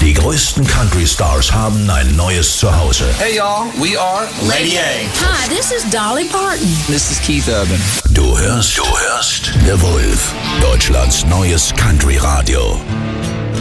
Die größten Country-Stars haben ein neues Zuhause. Hey y'all, we are Lady A. Hi, this is Dolly Parton. This is Keith Urban. Du hörst The Wolf, Deutschlands neues Country-Radio.